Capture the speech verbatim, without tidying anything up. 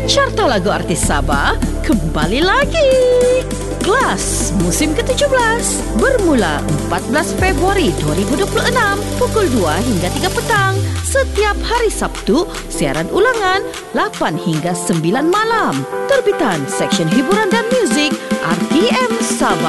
Carta Lagu Artis Sabah kembali lagi. Kelas musim ke tujuh belas bermula empat belas Februari dua ribu dua puluh enam pukul dua hingga tiga petang. Setiap hari Sabtu, siaran ulangan lapan hingga sembilan malam. Terbitan Seksyen Hiburan dan Muzik R T M Sabah.